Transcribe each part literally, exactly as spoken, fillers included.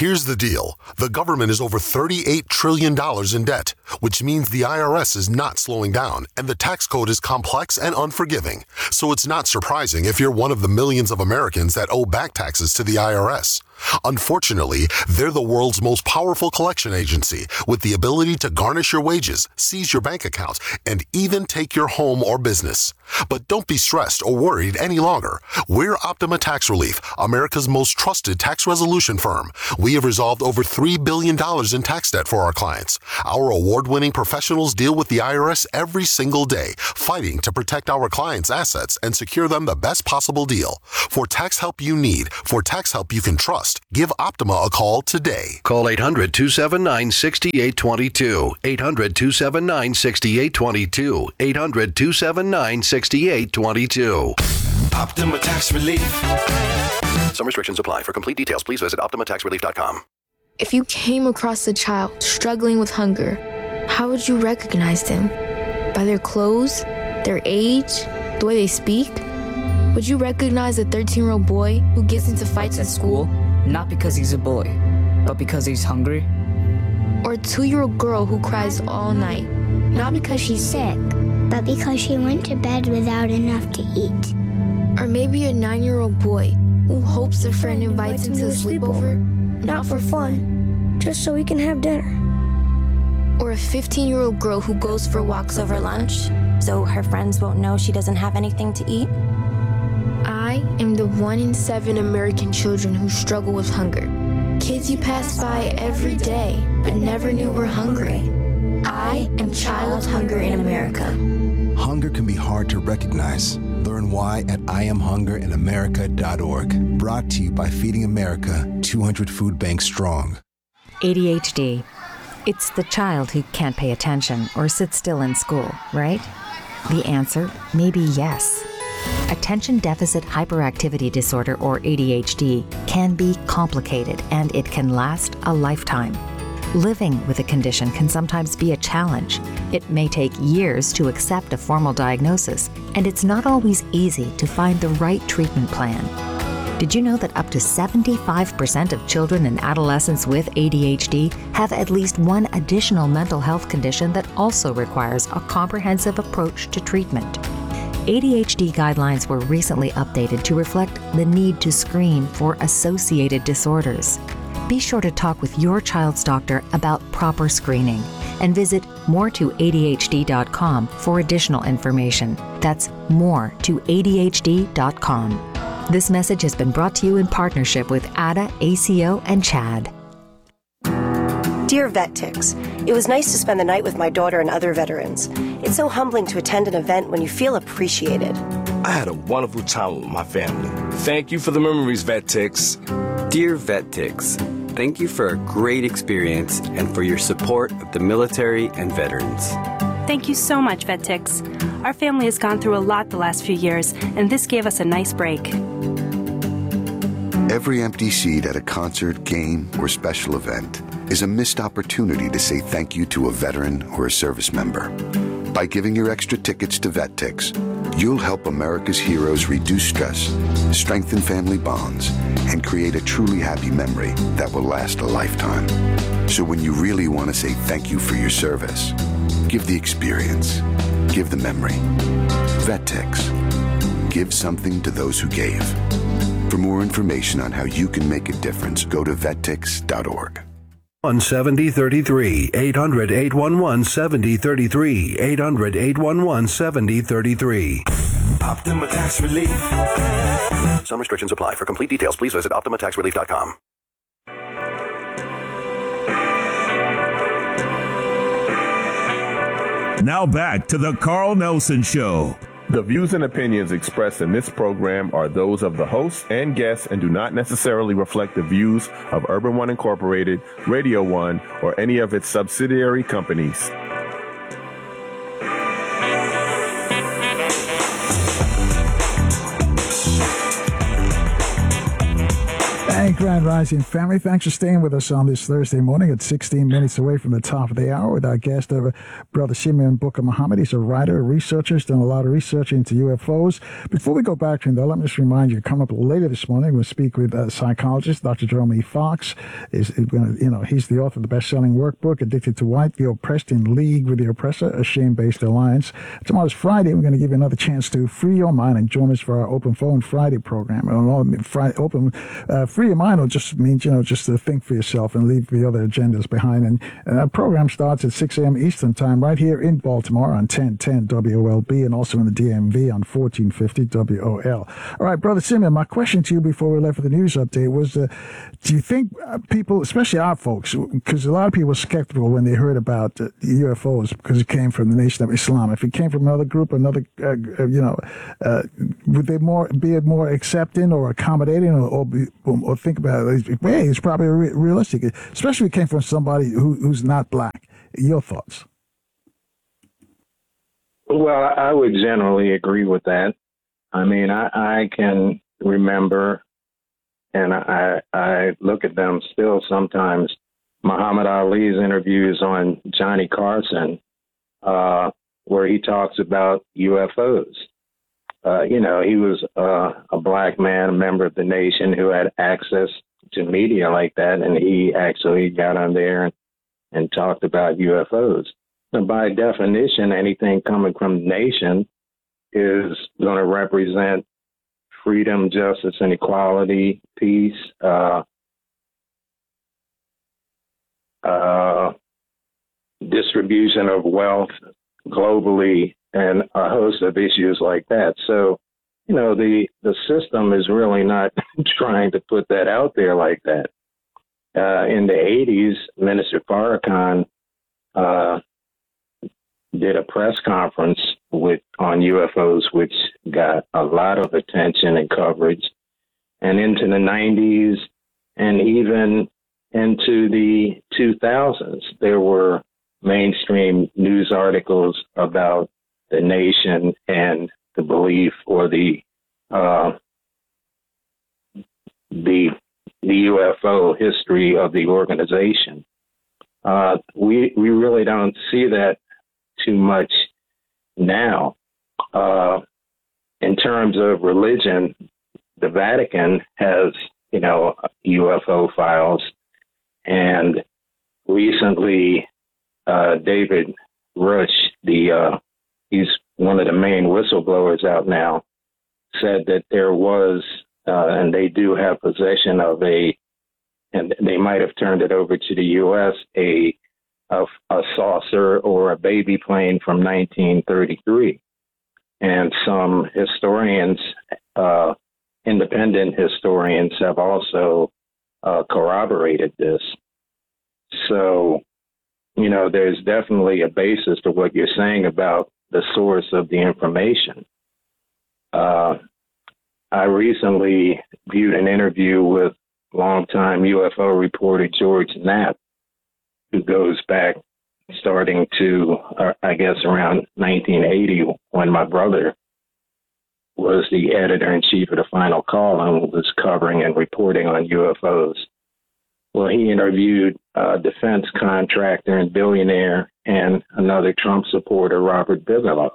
Here's the deal. The government is over thirty-eight trillion dollars in debt, which means the I R S is not slowing down, and the tax code is complex and unforgiving. So it's not surprising if you're one of the millions of Americans that owe back taxes to the I R S. Unfortunately, they're the world's most powerful collection agency with the ability to garnish your wages, seize your bank account, and even take your home or business. But don't be stressed or worried any longer. We're Optima Tax Relief, America's most trusted tax resolution firm. We have resolved over three billion dollars in tax debt for our clients. Our award-winning professionals deal with the I R S every single day, fighting to protect our clients' assets and secure them the best possible deal. For tax help you need, for tax help you can trust, give Optima a call today. Call eight hundred, two seven nine, six eight two two. eight hundred, two seven nine, six eight two two. eight hundred, two seven nine, six eight two two. Optima Tax Relief. Some restrictions apply. For complete details, please visit optima tax relief dot com. If you came across a child struggling with hunger, how would you recognize them? By their clothes, their age, the way they speak? Would you recognize a thirteen-year-old boy who gets into fights at school? Not because he's a boy, but because he's hungry? Or a two-year-old girl who cries all night, not because she's sick, but because she went to bed without enough to eat? Or maybe a nine-year-old boy who hopes a friend invites him to a sleepover, not for fun, just so he can have dinner. Or a fifteen-year-old girl who goes for walks over lunch, so her friends won't know she doesn't have anything to eat. I am the one in seven American children who struggle with hunger. Kids you pass by every day, but never knew were hungry. I am Child Hunger in America. Hunger can be hard to recognize. Learn why at I am hunger in america dot org. Brought to you by Feeding America, two hundred Food Banks Strong. A D H D. It's the child who can't pay attention or sit still in school, right? The answer may be yes. Attention Deficit Hyperactivity Disorder, or A D H D, can be complicated and it can last a lifetime. Living with a condition can sometimes be a challenge. It may take years to accept a formal diagnosis, and it's not always easy to find the right treatment plan. Did you know that up to seventy-five percent of children and adolescents with A D H D have at least one additional mental health condition that also requires a comprehensive approach to treatment? A D H D guidelines were recently updated to reflect the need to screen for associated disorders. Be sure to talk with your child's doctor about proper screening and visit more to A D H D dot com for additional information. That's more to A D H D dot com. This message has been brought to you in partnership with A D A, A C O, and CHAD. Dear VetTix, it was nice to spend the night with my daughter and other veterans. It's so humbling to attend an event when you feel appreciated. I had a wonderful time with my family. Thank you for the memories, VetTix. Dear VetTix, thank you for a great experience and for your support of the military and veterans. Thank you so much, VetTix. Our family has gone through a lot the last few years, and this gave us a nice break. Every empty seat at a concert, game, or special event is a missed opportunity to say thank you to a veteran or a service member. By giving your extra tickets to VetTix, you'll help America's heroes reduce stress, strengthen family bonds, and create a truly happy memory that will last a lifetime. So when you really want to say thank you for your service, give the experience, give the memory. VetTix. Give something to those who gave. For more information on how you can make a difference, go to vet tix dot org. one seven zero three three, eight hundred, eight one one, seven zero three three, eight hundred, eight one one, seven zero three three. Optima Tax Relief. Some restrictions apply. For complete details, please visit optima tax relief dot com. Now back to the Carl Nelson Show. The views and opinions expressed in this program are those of the host and guests and do not necessarily reflect the views of Urban One Incorporated, Radio One, or any of its subsidiary companies. Thank Grand Rising family. Thanks for staying with us on this Thursday morning at sixteen minutes away from the top of the hour with our guest, uh, Brother Simeon Booker Muhammad. He's a writer, a researcher, he's done a lot of research into U F Os. Before we go back to him, though, let me just remind you, coming up later this morning, we'll speak with a psychologist, Doctor Jerome E. Fox. Is, is gonna, you know, he's the author of the best-selling workbook, Addicted to White, The Oppressed in League with the Oppressor, a Shame-Based Alliance. Tomorrow's Friday. We're going to give you another chance to free your mind and join us for our Open Phone Friday program. Friday, open, uh, free your mind will just means, you know, just to think for yourself and leave the other agendas behind. And uh, our program starts at six a.m. Eastern Time right here in Baltimore on ten ten W O L B and also in the D M V on fourteen fifty W O L. All right, Brother Simeon, my question to you before we left for the news update was, uh, do you think uh, people, especially our folks, because a lot of people were skeptical when they heard about uh, U F Os because it came from the Nation of Islam. If it came from another group, another, uh, you know, uh, would they more be more accepting or accommodating or, or, be, or think about it? Hey, it's probably re- realistic, especially if it came from somebody who, who's not black. Your thoughts? Well, I would generally agree with that. I mean, I, I can remember, and I, I look at them still sometimes, Muhammad Ali's interviews on Johnny Carson, uh, where he talks about U F Os. Uh, you know, he was uh, a black man, a member of the nation who had access to media like that, and he actually got on there and, and talked about U F Os. So by definition, anything coming from the nation is going to represent freedom, justice, and equality, peace, uh, uh, distribution of wealth globally, and a host of issues like that. So, you know, the, the system is really not trying to put that out there like that. Uh, in the eighties, Minister Farrakhan uh, did a press conference with on U F Os, which got a lot of attention and coverage. And into the nineties and even into the two thousands, there were mainstream news articles about the nation and the belief or the uh, the the U F O history of the organization. Uh, we we really don't see that too much now. Uh, in terms of religion, the Vatican has, you know, U F O files, and recently uh, David Rush, the uh, he's one of the main whistleblowers out now, said that there was, uh, and they do have possession of a, and they might have turned it over to the U S, a, a, a saucer or a baby plane from nineteen thirty-three. And some historians, uh, independent historians, have also uh, corroborated this. So, you know, there's definitely a basis to what you're saying about the source of the information. Uh, I recently viewed an interview with longtime U F O reporter George Knapp, who goes back starting to, uh, I guess, around nineteen eighty, when my brother was the editor-in-chief of the Final Call and was covering and reporting on U F Os. Well, he interviewed a defense contractor and billionaire and another Trump supporter, Robert Bigelow.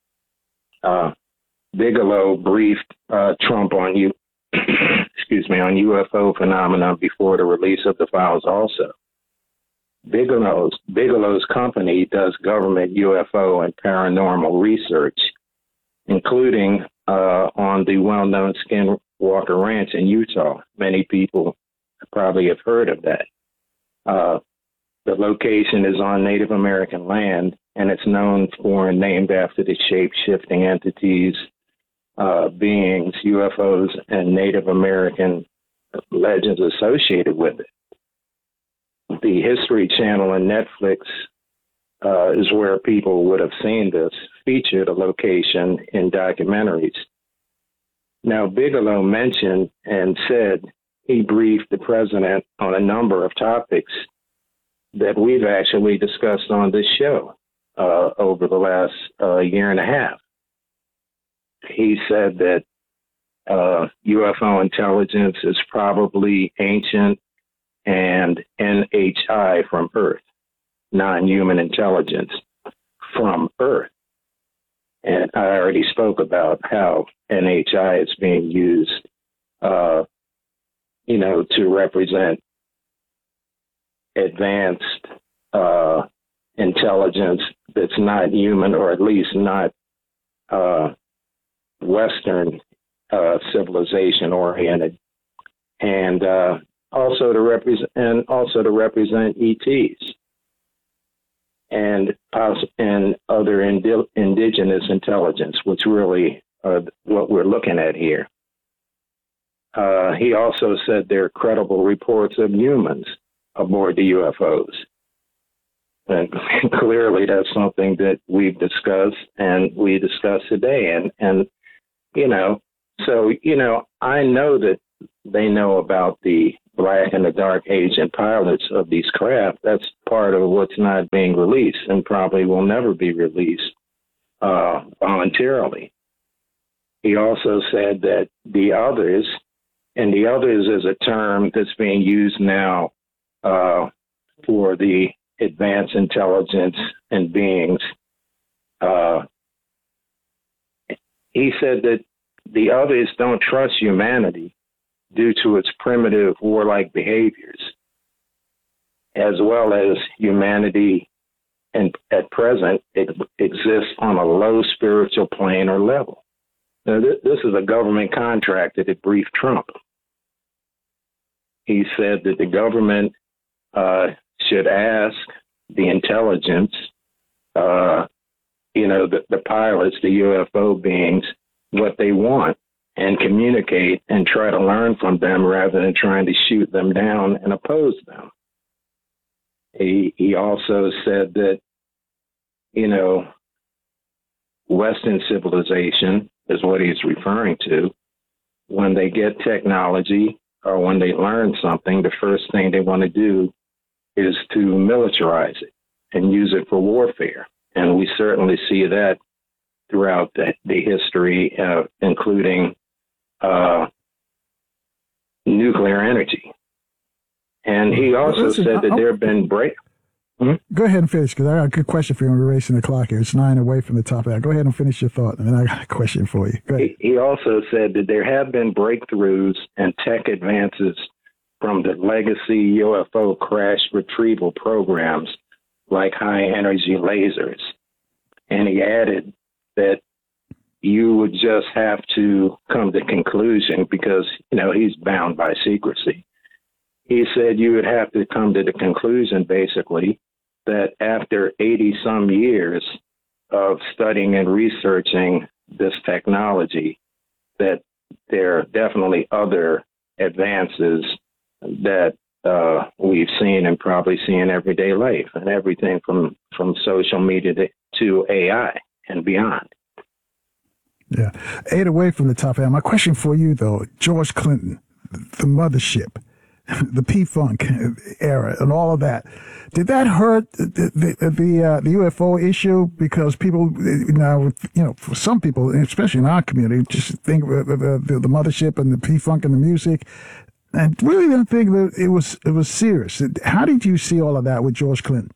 Uh, Bigelow briefed uh, Trump on you, excuse me, on U F O phenomena before the release of the files. Also, Bigelow's Bigelow's company does government U F O and paranormal research, including uh, on the well-known Skinwalker Ranch in Utah. Many people probably have heard of that. Uh, the location is on Native American land, and it's known for and named after the shape-shifting entities, uh, beings, U F Os, and Native American legends associated with it. The History Channel and Netflix uh, is where people would have seen this, featured a location in documentaries. Now, Bigelow mentioned and said he briefed the president on a number of topics that we've actually discussed on this show uh, over the last uh, year and a half. He said that uh, U F O intelligence is probably ancient and N H I from Earth, non-human intelligence from Earth. And I already spoke about how N H I is being used, uh, you know, to represent advanced uh, intelligence that's not human, or at least not uh, Western uh, civilization oriented, and uh, also to represent and also to represent E Ts and poss- and other indi- indigenous intelligence, which really are what we're looking at here. Uh, he also said there are credible reports of humans aboard the U F Os. And clearly that's something that we've discussed and we discussed today. And, and, you know, so, you know, I know that they know about the black and the dark agent pilots of these craft. That's part of what's not being released and probably will never be released uh, voluntarily. He also said that the others, and the others is a term that's being used now uh, for the advanced intelligence and beings. Uh, he said that the others don't trust humanity due to its primitive warlike behaviors, as well as humanity and at present it exists on a low spiritual plane or level. Now, th- this is a government contractor that briefed Trump. He said that the government uh, should ask the intelligence, uh, you know, the, the pilots, the U F O beings, what they want and communicate and try to learn from them rather than trying to shoot them down and oppose them. He, he also said that, you know, Western civilization is what he's referring to. When they get technology or when they learn something, the first thing they want to do is to militarize it and use it for warfare. And we certainly see that throughout the, the history, uh, including uh, nuclear energy. And he also Listen, said that there have been break. Hmm? Go ahead and finish, because I got a good question for you. We're racing the clock here. It's nine away from the top of that. Go ahead and finish your thought, and then I got a question for you. Go ahead. He, he also said that there have been breakthroughs and tech advances from the legacy U F O crash retrieval programs like high-energy lasers. And he added that you would just have to come to conclusion because, you know, he's bound by secrecy. He said you would have to come to the conclusion, basically, that after eighty-some years of studying and researching this technology, that there are definitely other advances that uh, we've seen and probably see in everyday life, and everything from, from social media to, to A I and beyond. Yeah. Eight away from the top end. My question for you, though, George Clinton, the mothership, the P-Funk era and all of that, did that hurt the the, the, uh, the U F O issue? Because people now, you know, for some people, especially in our community, just think of the, the, the mothership and the P-Funk and the music, and really didn't think that it was it was serious. How did you see all of that with George Clinton?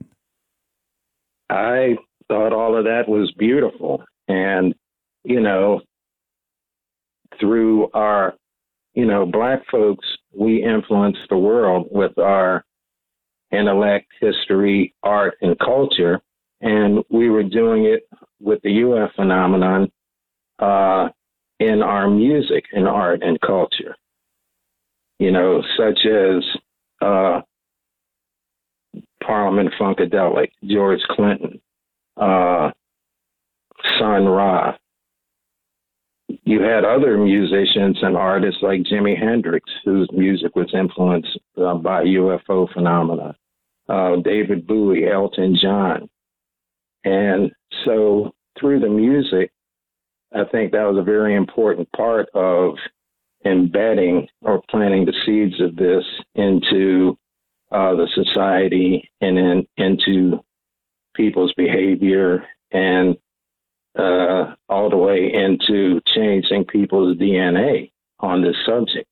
I thought all of that was beautiful. And, you know, through our, you know, black folks, we influence the world with our intellect, history, art, and culture. And we were doing it with the U F phenomenon uh, in our music and art and culture. You know, such as uh, Parliament Funkadelic, George Clinton, uh, Sun Ra. You had other musicians and artists like Jimi Hendrix, whose music was influenced uh, by U F O phenomena, uh, David Bowie, Elton John. And so through the music, I think that was a very important part of embedding or planting the seeds of this into uh, the society and in, into people's behavior, and uh, all the way into changing people's D N A on this subject.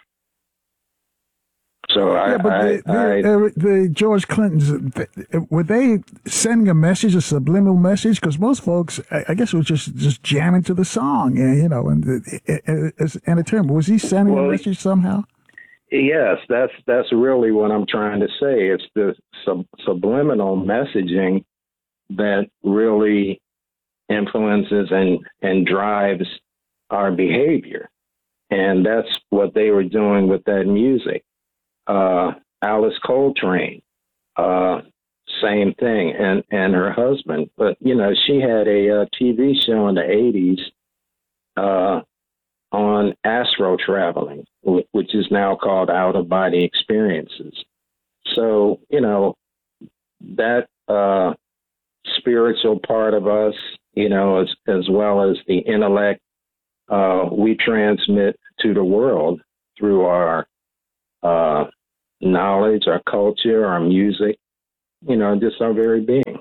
So yeah, I, but I, the, the, I uh, the George Clintons, were they sending a message, a subliminal message? Because most folks, I, I guess, it was just, just jamming to the song, you know, and as entertainment. Was he sending well, a message somehow? Yes, that's that's really what I'm trying to say. It's the sub, subliminal messaging that really influences and, and drives our behavior. And that's what they were doing with that music. Uh, Alice Coltrane, uh, same thing, and, and her husband. But, you know, she had a, a T V show in the eighties uh, on astro traveling, which is now called out-of-body experiences. So, you know, that uh, spiritual part of us, you know, as, as well as the intellect, uh, we transmit to the world through our uh, knowledge, our culture, our music, you know, just our very being.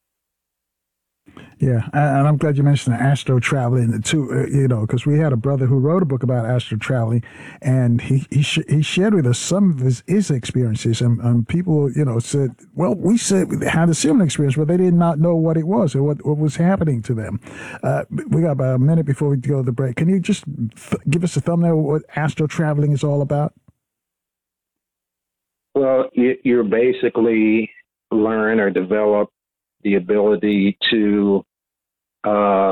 Yeah, and I'm glad you mentioned the astro traveling too. Uh, you know, because we had a brother who wrote a book about astro traveling, and he he, sh- he shared with us some of his, his experiences, and, and people, you know, said, well, we said we had a similar experience, but they did not know what it was or what, what was happening to them. Uh, we got about a minute before we go to the break. Can you just th- give us a thumbnail of what astro traveling is all about? Well, you, you're basically learn or develop the ability to uh,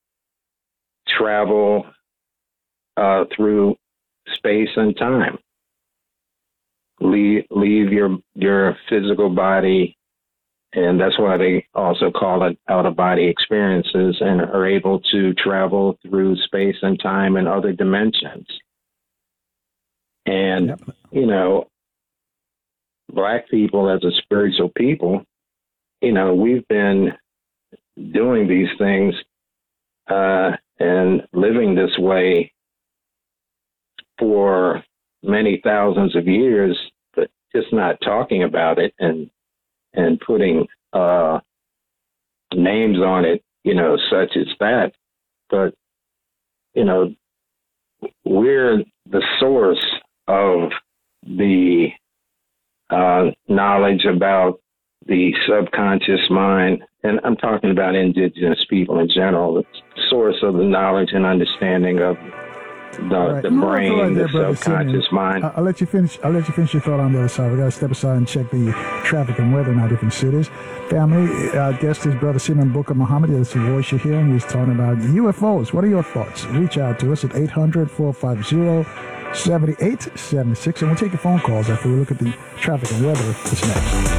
travel uh, through space and time. Leave, leave your your physical body, and that's why they also call it out-of-body experiences, and are able to travel through space and time and other dimensions. And, yep. you know, Black people as a spiritual people, you know, we've been doing these things uh, and living this way for many thousands of years, but just not talking about it and and putting uh, names on it, you know, such as that. But, you know, we're the source of the uh, knowledge about the subconscious mind, and I'm talking about indigenous people in general, the source of the knowledge and understanding of the, right. the brain, right there, the subconscious Simeon. mind. I'll let you finish. I'll let you finish your thought on the other side. We got to step aside and check the traffic and weather in our different cities. Family, our guest is Brother Simeon Booker Muhammad. That's the voice you're hearing. He's talking about U F Os. What are your thoughts? Reach out to us at eight hundred, four five zero, seven eight seven six, and we'll take your phone calls after we look at the traffic and weather. That's next.